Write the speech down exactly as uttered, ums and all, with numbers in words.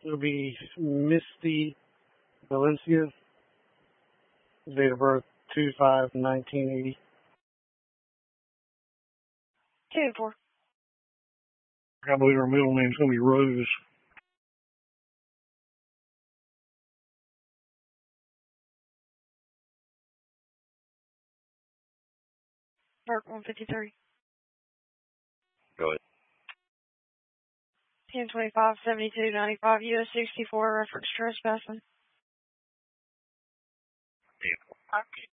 It'll be Misty Valencia. Date of birth two five nineteen eighty. Two four. I believe her middle name's gonna be Rose. Park one fifty-three. Go ahead. ten twenty-five seventy-two ninety-five U S sixty-four reference trespassing. Yeah.